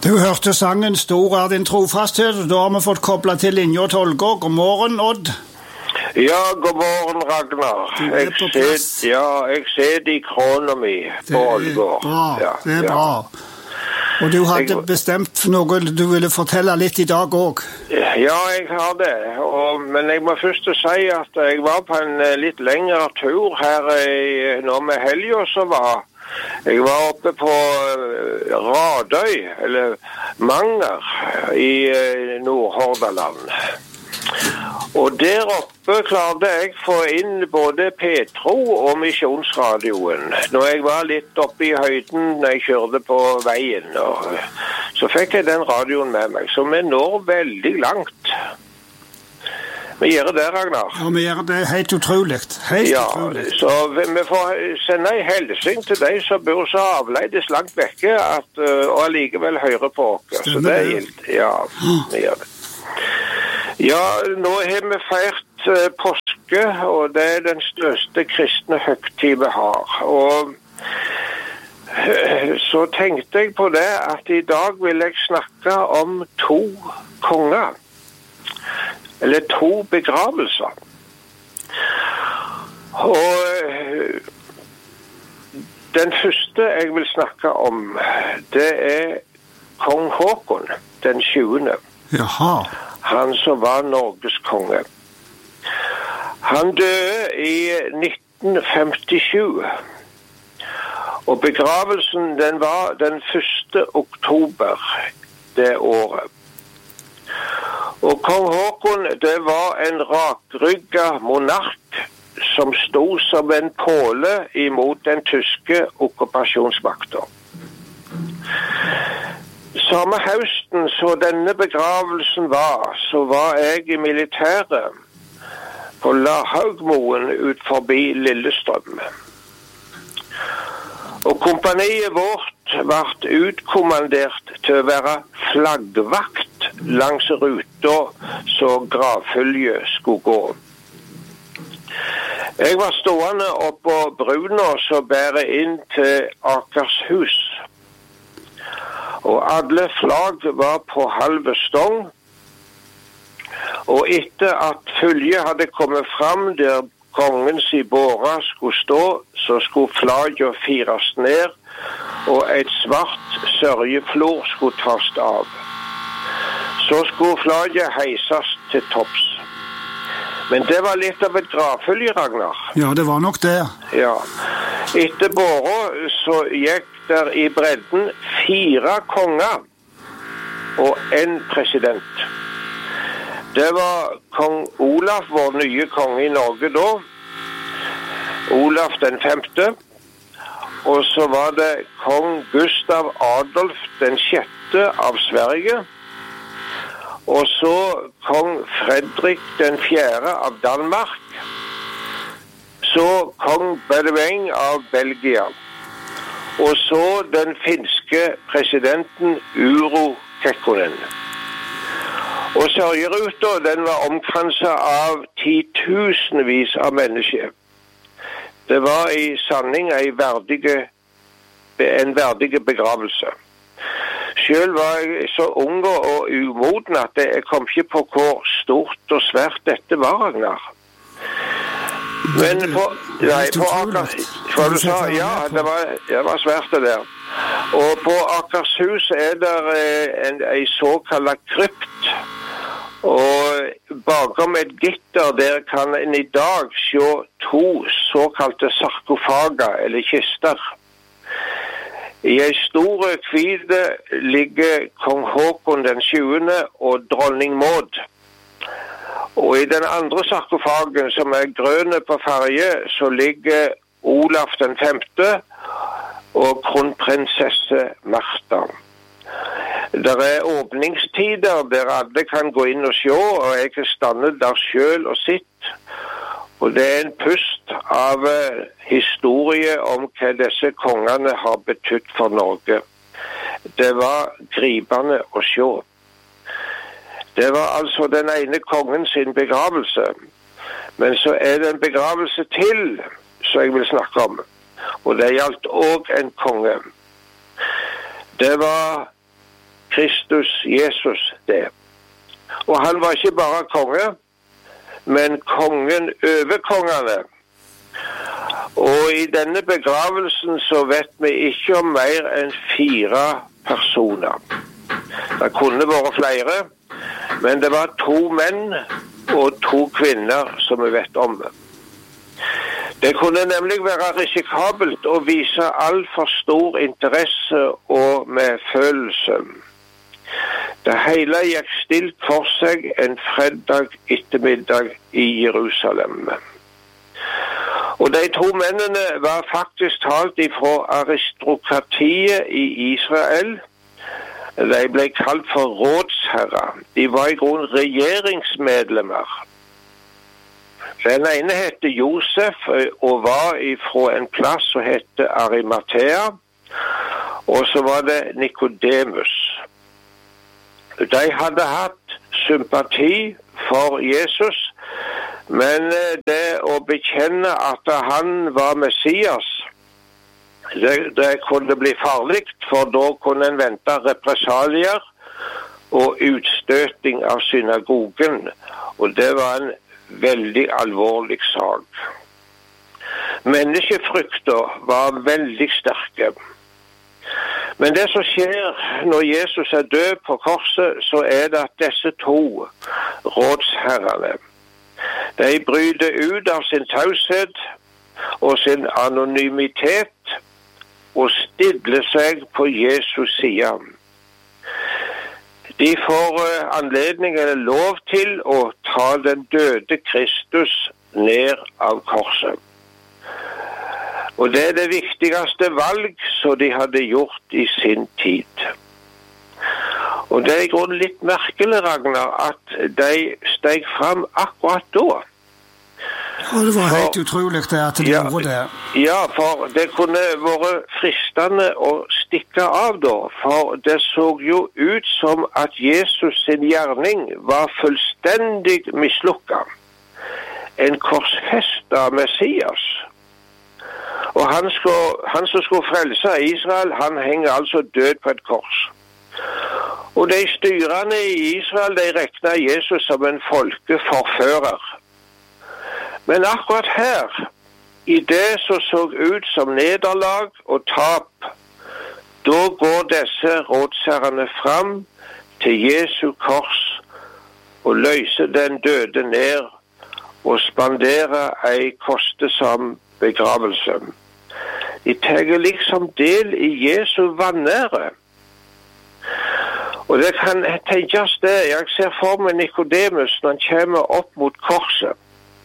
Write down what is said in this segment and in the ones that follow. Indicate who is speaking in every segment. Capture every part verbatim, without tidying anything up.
Speaker 1: Du hørte sangen Stor er din trofasthet, og da har vi fått koblet til linja til Ålgård. God morgen, Odd.
Speaker 2: Ja, god morgen, Ragnar.
Speaker 1: Du er på plass.
Speaker 2: Jeg, ja, jeg sitter i krona mi på Ålgård.
Speaker 1: Bra,
Speaker 2: ja,
Speaker 1: det er
Speaker 2: ja.
Speaker 1: bra. Og du hadde
Speaker 2: jeg,
Speaker 1: bestemt noe du ville fortelle litt i dag også.
Speaker 2: Ja, jeg har det. Og, men jeg må først si at jeg var på en litt lengre tur her i, nå med helgen som var. Jeg var oppe på Radøy, eller Manger, i Nordhordaland. Og der oppe klarte jeg få inn både Petro og Misjonsradioen. Når jeg var litt oppe i høyden når jeg kjørte på veien, og så fikk jeg den radioen med meg, så vi når veldig langt. Vi gjør det, Ragnar.
Speaker 1: Ja, vi gjør det helt utrolig. Helt
Speaker 2: ja,
Speaker 1: utrolig.
Speaker 2: Så vi får sende en hilsen til deg som bor så avleides langt vekke, at, og allikevel hører på oss. Så det er helt, ja, vi gjør det. Ja, nå har vi feirt uh, påske, og det er den største kristne høgtid vi har. Og uh, så tenkte jeg på det at i dag vil jeg snakke om to konger. Eller to begravelser. Og uh, den første jeg vil snakke om, det er kong Håkon den sjuende.
Speaker 1: Jaha.
Speaker 2: Han som var Norges konge. Han døde i nitten femtisju. Og begravelsen den var den første oktober det året. Og kong Håkon det var en rakrygget monark som stod som en påle imot den tyske okkupasjonsmakten. Samme høsten så denne begravelsen var, så var jeg i militæret på Lahaugmoen ut forbi Lillestrøm. Og kompaniet vårt ble utkommandert til å være flaggvakt langs ruta så gravfølge skulle gå. Jeg var stående oppå bruna som bærer inn til Akershus. Og alle flagg var på halve stong. Og etter at følge hadde kommet fram der kongens i båra skulle stå, så skulle flagget fires ned, og et svart sørgeflor skulle tas av. Så skulle flagget heises til topps. Men det var litt av et gravfølge, Ragnar.
Speaker 1: Ja, det var nok det.
Speaker 2: Ja. Etter båra så gikk der i bredden fire konger og en president. Det var kong Olaf, vår nye konge i Norge da. Olaf den femte. Og så var det kong Gustav Adolf den sjette av Sverige. Og så kong Fredrik den fjerde av Danmark. Så kong Bedouin av Belgia. Og så den finske presidenten Urho Kekkonen. Og sørgeruta den var omkranset av titusenvis av mennesker. Det var i sanning en verdige, en verdige begravelse. Selv var jeg så ung og umoden at jeg kom ikke på hvor stort og svært dette var, Ragnar. Men på, nei, på Akershus, ja, det var, det var svært det der. Og på Akershus er det en, en såkalt krypt. Og bakom et gitter der kan en i dag se to såkalte sarkofager, eller kister. I en stor hvide ligger kong Håkon den sjuende og dronning Maud. Og i den andre sarkofagen, som er grønne på farge, så ligger Olaf den femte og kronprinsesse Martha. Det er åpningstider der alle kan gå inn og se, og jeg kan stande der selv og sitt. Og det er en pust av historie om hva disse kongene har betydd for Norge. Det var gripende å se. Det var altså den ene kongen sin begravelse. Men så er det en begravelse til som jeg vil snakke om. Og det gjaldt også en konge. Det var Kristus Jesus det. Og han var ikke bare konge, men kongen over kongene. Og i denne begravelsen så vet vi ikke om mer enn fire personer. Det kunne vært flere, men det var to menn og to kvinner som vi vet om. Det kunne nemlig være risikabelt å vise all for stor interesse og medfølelse. Det hele gikk stilt for seg en fredag ettermiddag i Jerusalem. Og de to mennene var faktisk talt ifra aristokratiet i Israel. De ble kalt for rådsherrer. De var i grunn regjeringsmedlemmer. Den ene hette Josef og var ifra en plass som hette Arimathea. Og så var det Nikodemus. De hadde hatt sympati for Jesus, men det å bekjenne at han var Messias, det, det kunne bli farlig, for da kunne en vente represalier og utstøting av synagogen, og det var en veldig alvorlig sak. Menneskefrykter var veldig sterke. Men det som skjer når Jesus er død på korset, så er det at disse to rådsherrene, de bryter ut av sin taushet og sin anonymitet og stiller seg på Jesus side. De får anledning eller lov til å ta den døde Kristus ned av korset. Og det er det viktigste valg som de hadde gjort i sin tid. Og det er i grunnen litt merkelig, Ragnar, at de steg fram akkurat da.
Speaker 1: Og det var for, helt utrolig det at de
Speaker 2: ja,
Speaker 1: gjorde det.
Speaker 2: Ja, for det kunne vært fristende å stikke av da, for det så jo ut som at Jesus sin gjerning var fullstendig mislukket. En korsfestet Messias. Og han, skulle, han som skulle frelse Israel, han henger altså død på et kors. Og de styrende i Israel, de regnet Jesus som en folkeforfører. Men akkurat her, i det som så ut som nederlag og tap, da går disse rådsherrene fram til Jesu kors og løser den døde ned og spanderer ei kostsom begravelse. De tar liksom del i Jesu vanære. Og det kan tenkes det. Jeg ser for meg Nikodemus når han kommer opp mot korset.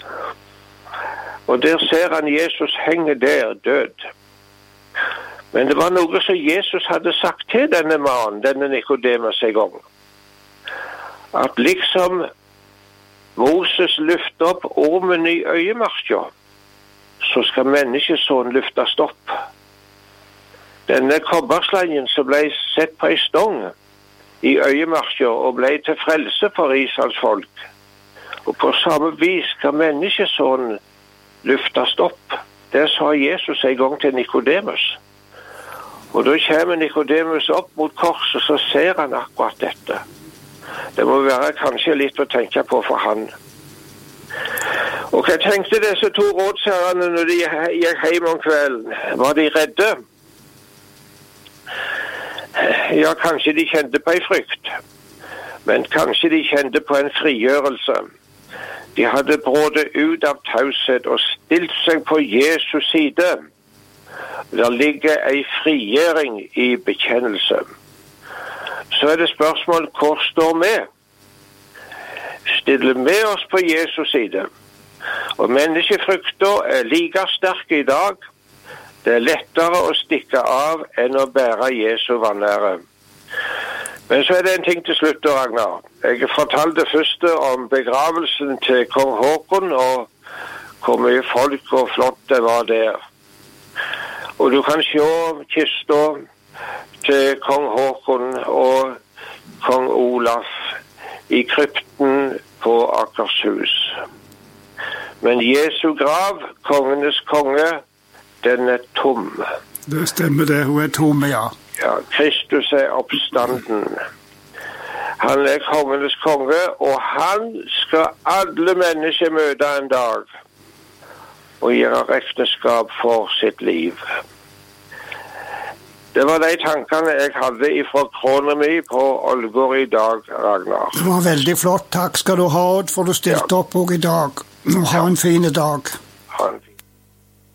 Speaker 2: Og der ser han Jesus henge der død. Men det var noe som Jesus hadde sagt til denne mannen, denne Nikodemus en gang. At liksom Moses løftet opp ormen i øyemarka, så skal menneskesønnen løftes opp. Denne kobberslangen som ble sett på en stong i øyemarka og ble til frelse for Israels folk. Og på samme vis skal menneskesønnen løftes opp. Det sa Jesus en gang til Nikodemus. Og da kommer Nikodemus opp mot korset, så ser han akkurat dette. Det må være kanskje litt å tenke på for han. Og hva tenkte disse to rådsherrene når de gikk hjem om kvelden? Var de redde? Ja, kanskje de kjente på en frykt. Men kanskje de kjente på en frigjørelse. De hadde brådet ut av taushet og stilt seg på Jesus side. Der ligger en frigjøring i bekjennelse. Så er det spørsmål, hvor står vi? Stiller vi oss på Jesus side? Og menneskefrykter er like sterke i dag. Det er lettere å stikke av enn å bære Jesu vanære. Men så er det en ting til slutt, Ragnar. Jeg fortalte først om begravelsen til kong Håkon, og hvor mye folk og flott det var der. Og du kan se kista til kong Håkon og kong Olaf i krypten på Akershus. Men Jesu grav, kongenes konge, den er tom.
Speaker 1: Det stemmer det, hun er tom, ja.
Speaker 2: Ja, Kristus er oppstanden. Han er kongenes konge, og han skal alle mennesker møte en dag og gjøre regnskap for sitt liv. Det var de tankene jeg hadde fra krona mi på Ålgård i dag, Ragnar.
Speaker 1: Det var veldig flott. Takk skal du ha, Odd, for du stilte opp også i dag. Ha en fin dag.